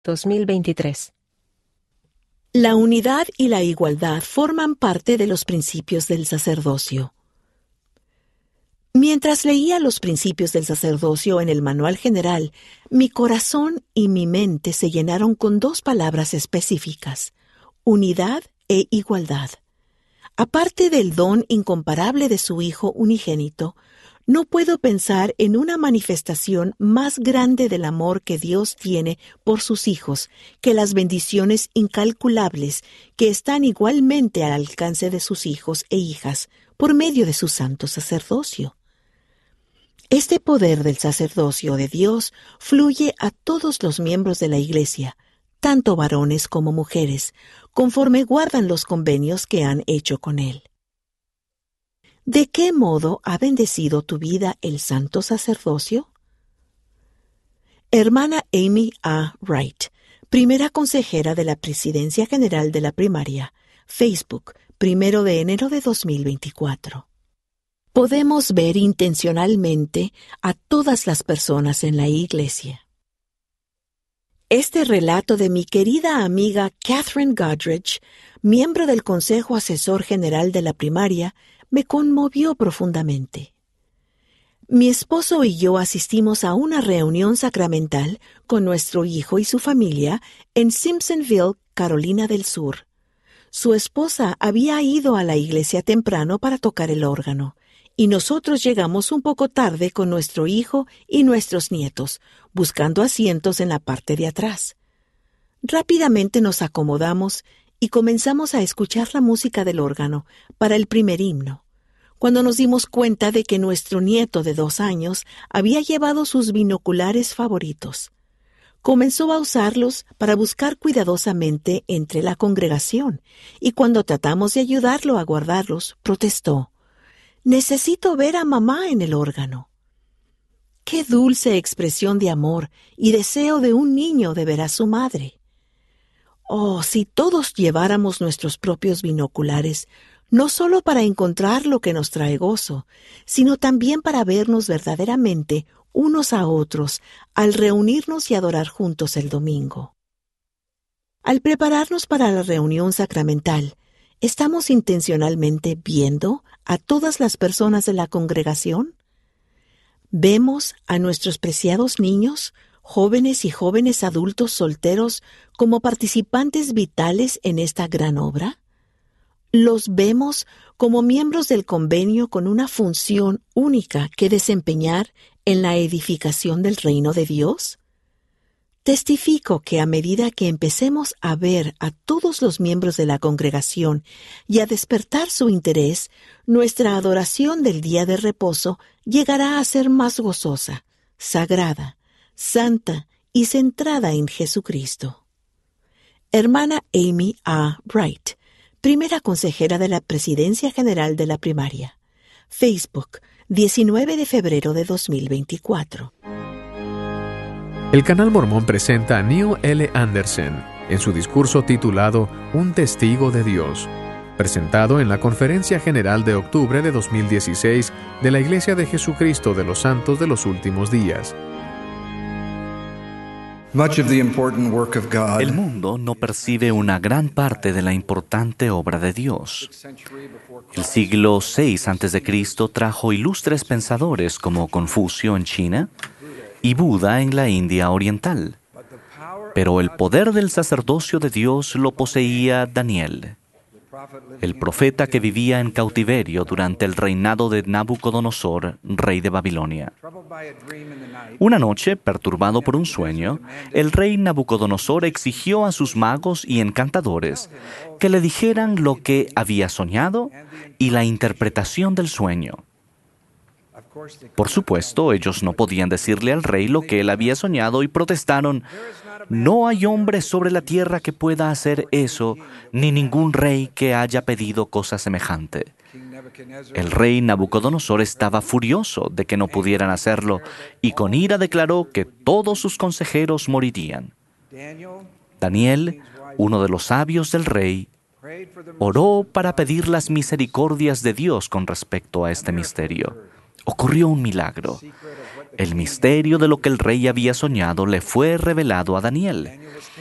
2023. La unidad y la igualdad forman parte de los principios del sacerdocio. Mientras leía los principios del sacerdocio en el manual general, mi corazón y mi mente se llenaron con dos palabras específicas: unidad e igualdad. Aparte del don incomparable de su Hijo unigénito, no puedo pensar en una manifestación más grande del amor que Dios tiene por sus hijos que las bendiciones incalculables que están igualmente al alcance de sus hijos e hijas por medio de su santo sacerdocio. Este poder del sacerdocio de Dios fluye a todos los miembros de la Iglesia, tanto varones como mujeres, conforme guardan los convenios que han hecho con Él. ¿De qué modo ha bendecido tu vida el santo sacerdocio? Hermana Amy A. Wright, primera consejera de la Presidencia General de la Primaria, Facebook, 1 de enero de 2024. Podemos ver intencionalmente a todas las personas en la Iglesia. Este relato de mi querida amiga Catherine Godridge, miembro del Consejo Asesor General de la Primaria, me conmovió profundamente. Mi esposo y yo asistimos a una reunión sacramental con nuestro hijo y su familia en Simpsonville, Carolina del Sur. Su esposa había ido a la iglesia temprano para tocar el órgano, y nosotros llegamos un poco tarde con nuestro hijo y nuestros nietos, buscando asientos en la parte de atrás. Rápidamente nos acomodamos y comenzamos a escuchar la música del órgano para el primer himno, cuando nos dimos cuenta de que nuestro nieto de 2 años había llevado sus binoculares favoritos. Comenzó a usarlos para buscar cuidadosamente entre la congregación, y cuando tratamos de ayudarlo a guardarlos, protestó: «Necesito ver a mamá en el órgano». ¡Qué dulce expresión de amor y deseo de un niño de ver a su madre! Oh, si todos lleváramos nuestros propios binoculares, no solo para encontrar lo que nos trae gozo, sino también para vernos verdaderamente unos a otros al reunirnos y adorar juntos el domingo. Al prepararnos para la reunión sacramental, ¿estamos intencionalmente viendo a todas las personas de la congregación? ¿Vemos a nuestros preciados niños, jóvenes y jóvenes adultos solteros como participantes vitales en esta gran obra? ¿Los vemos como miembros del convenio con una función única que desempeñar en la edificación del reino de Dios? Testifico que a medida que empecemos a ver a todos los miembros de la congregación y a despertar su interés, nuestra adoración del día de reposo llegará a ser más gozosa, sagrada, santa y centrada en Jesucristo. Hermana Amy A. Wright, primera consejera de la Presidencia General de la Primaria. Facebook, 19 de febrero de 2024. El Canal Mormón presenta a Neil L. Anderson en su discurso titulado Un testigo de Dios, presentado en la Conferencia General de octubre de 2016 de la Iglesia de Jesucristo de los Santos de los Últimos Días. El mundo no percibe una gran parte de la importante obra de Dios. El siglo VI a.C. trajo ilustres pensadores como Confucio en China y Buda en la India oriental. Pero el poder del sacerdocio de Dios lo poseía Daniel, el profeta que vivía en cautiverio durante el reinado de Nabucodonosor, rey de Babilonia. Una noche, perturbado por un sueño, el rey Nabucodonosor exigió a sus magos y encantadores que le dijeran lo que había soñado y la interpretación del sueño. Por supuesto, ellos no podían decirle al rey lo que él había soñado y protestaron: «No hay hombre sobre la tierra que pueda hacer eso, ni ningún rey que haya pedido cosa semejante». El rey Nabucodonosor estaba furioso de que no pudieran hacerlo y con ira declaró que todos sus consejeros morirían. Daniel, uno de los sabios del rey, oró para pedir las misericordias de Dios con respecto a este misterio. ocurrió un milagro. El misterio de lo que el rey había soñado le fue revelado a Daniel.